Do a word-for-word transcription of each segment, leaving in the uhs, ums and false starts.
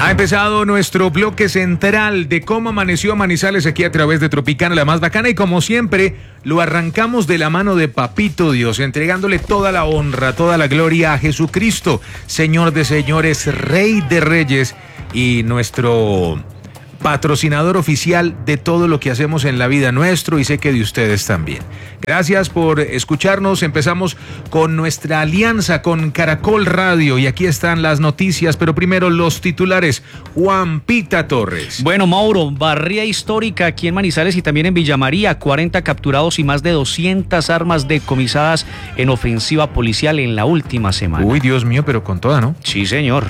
Ha empezado nuestro bloque central de cómo amaneció Manizales aquí a través de Tropicana, la más bacana, y como siempre lo arrancamos de la mano de Papito Dios, entregándole toda la honra, toda la gloria a Jesucristo, Señor de señores, Rey de reyes y nuestro patrocinador oficial de todo lo que hacemos en la vida nuestro y sé que de ustedes también. Gracias por escucharnos. Empezamos con nuestra alianza con Caracol Radio y aquí están las noticias, pero primero los titulares. Juanpita Torres. Bueno, Mauro, barría histórica aquí en Manizales y también en Villa María, cuarenta capturados y más de doscientas armas decomisadas en ofensiva policial en la última semana. Uy, Dios mío, pero con toda, ¿no? Sí, señor.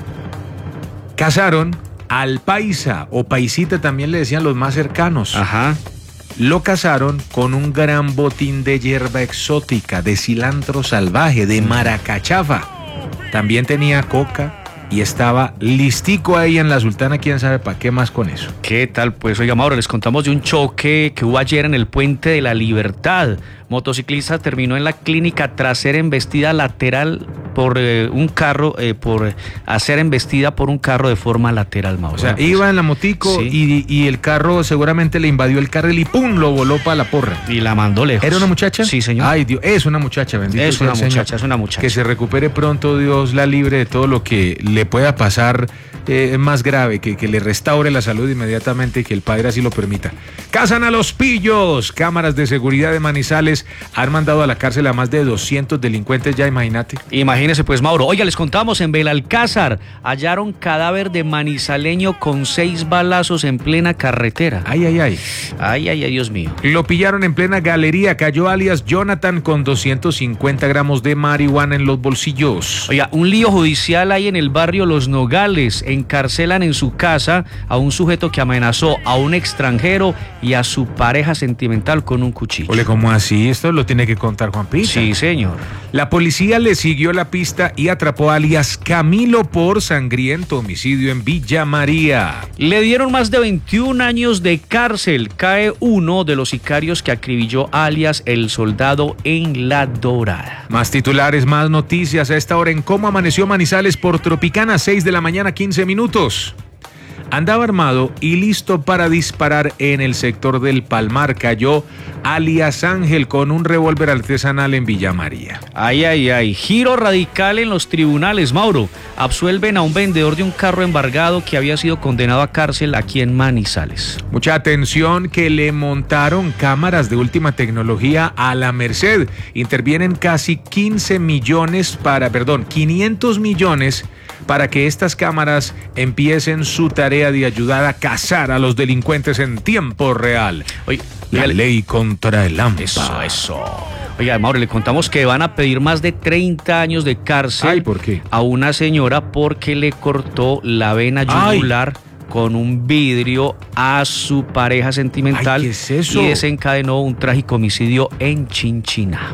Cazaron al paisa o paisita, también le decían los más cercanos. Ajá. Lo cazaron con un gran botín de hierba exótica, de cilantro salvaje, de maracachafa. También tenía coca y estaba listico ahí en la Sultana, quién sabe para qué más con eso. ¿Qué tal? Pues oiga, Mauro, les contamos de un choque que hubo ayer en el Puente de la Libertad. Motociclista terminó en la clínica tras ser embestida lateral por eh, un carro, eh, por hacer embestida por un carro de forma lateral, Mauro. O sea, iba en la motico sí. y, y el carro seguramente le invadió el carril y ¡pum! Lo voló para la porra. Y la mandó lejos. ¿Era una muchacha? Sí, señor. Ay, Dios, es una muchacha, bendito es sea una el Señor. muchacha, es una muchacha. Que se recupere pronto, Dios la libre de todo lo que le pueda pasar eh, más grave, que, que le restaure la salud inmediatamente y que el Padre así lo permita. Cazan a los pillos. Cámaras de seguridad de Manizales han mandado a la cárcel a más de doscientos delincuentes, ya imagínate. Imagínese pues, Mauro. Oiga, les contamos, en Belalcázar hallaron cadáver de manizaleño con seis balazos en plena carretera. Ay, ay, ay. Ay, ay, ay, Dios mío. Lo pillaron en plena galería. Cayó alias Jonathan con doscientos cincuenta gramos de marihuana en los bolsillos. Oiga, un lío judicial hay en el barrio Los Nogales. Encarcelan en su casa a un sujeto que amenazó a un extranjero y a su pareja sentimental con un cuchillo. Ole, ¿cómo así? Esto lo tiene que contar Juanpita. Sí, señor. La policía le siguió la pista y atrapó a alias Camilo por sangriento homicidio en Villa María. Le dieron más de veintiún años de cárcel. Cae uno de los sicarios que acribilló alias El Soldado en La Dorada. Más titulares, más noticias a esta hora en Cómo Amaneció Manizales por Tropicana, seis de la mañana, quince minutos. Andaba armado y listo para disparar en el sector del Palmar. Cayó alias Ángel con un revólver artesanal en Villa María. Ay, ay, ay. Giro radical en los tribunales, Mauro. Absuelven a un vendedor de un carro embargado que había sido condenado a cárcel aquí en Manizales. Mucha atención, que le montaron cámaras de última tecnología a la Merced. Intervienen casi quince millones para, perdón, quinientos millones para que estas cámaras empiecen su tarea de ayudar a cazar a los delincuentes en tiempo real. Oye, la oiga, ley contra el hampa. Eso, eso. Oiga, Mauro, le contamos que van a pedir más de treinta años de cárcel. Ay, ¿por qué? A una señora porque le cortó la vena yugular Ay. con un vidrio a su pareja sentimental. Ay, ¿qué es eso? Y desencadenó un trágico homicidio en Chinchina.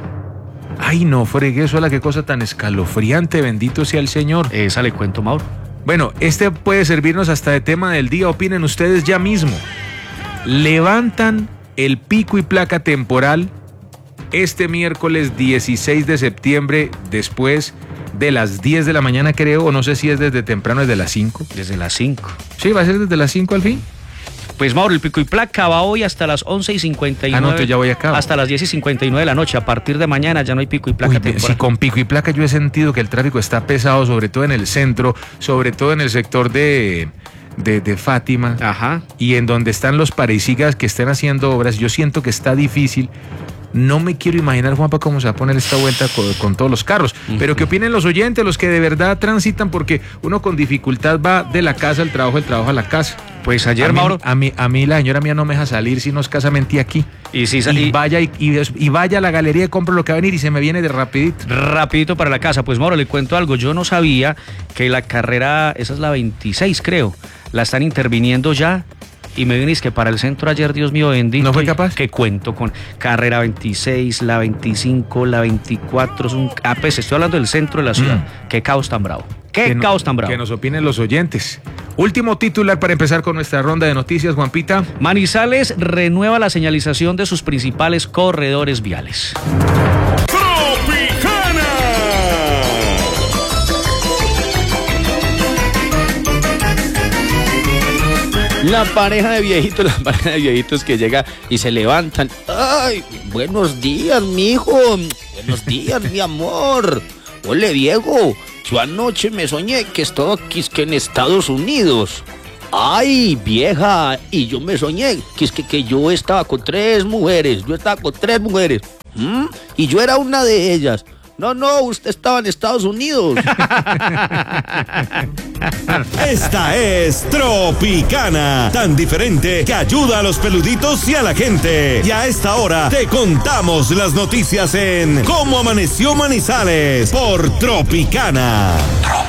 Ay, no fregué, eso, la qué cosa tan escalofriante, bendito sea el Señor. Esa le cuento, Mauro. Bueno, este puede servirnos hasta de tema del día, opinen ustedes ya mismo. Levantan el pico y placa temporal este miércoles dieciséis de septiembre, después de las diez de la mañana, creo, o no sé si es desde temprano, desde las cinco. Desde las cinco. Sí, va a ser desde las cinco al fin. Pues, Mauro, el pico y placa va hoy hasta las once y cincuenta y nueve. Ah, no, ya voy a acabar. Hasta las diez y cincuenta y nueve de la noche. A partir de mañana ya no hay pico y placa Uy, temporal. Si con pico y placa yo he sentido que el tráfico está pesado, sobre todo en el centro, sobre todo en el sector de, de, de Fátima. Ajá. Y en donde están los parisigas que estén haciendo obras, yo siento que está difícil. No me quiero imaginar, Juanpa, cómo se va a poner esta vuelta con, con todos los carros. Uh-huh. Pero ¿qué opinen los oyentes, los que de verdad transitan? Porque uno con dificultad va de la casa al trabajo, del trabajo a la casa. Pues ayer, a mí, Mauro... A mí, a mí la señora mía no me deja salir si no escasamente aquí. Y, sí, y, y vaya y, y, y vaya a la galería y compro lo que va a venir y se me viene de rapidito. Rapidito para la casa. Pues, Mauro, le cuento algo. Yo no sabía que la carrera, esa es la veintiséis, creo, la están interviniendo ya. Y me viniste que para el centro ayer, Dios mío bendito. ¿No fue capaz? Que cuento con carrera veintiséis, la veinticinco, la veinticuatro. Es un... Ah, pues estoy hablando del centro de la ciudad. Mm. Qué caos tan bravo. Qué que caos no, tan bravo. Que nos opinen los oyentes. Último titular para empezar con nuestra ronda de noticias, Juanpita. Manizales renueva la señalización de sus principales corredores viales. La pareja de viejitos, la pareja de viejitos que llega y se levantan. Ay, buenos días, mijo. Buenos días, mi amor. Ole, viejo. Yo anoche me soñé que estaba aquí que en Estados Unidos. Ay, vieja, y yo me soñé que es que, que yo estaba con tres mujeres. Yo estaba con tres mujeres. ¿Mm? Y yo era una de ellas. No, no, usted estaba en Estados Unidos. Esta es Tropicana, tan diferente que ayuda a los peluditos y a la gente. Y a esta hora te contamos las noticias en Cómo Amaneció Manizales por Tropicana.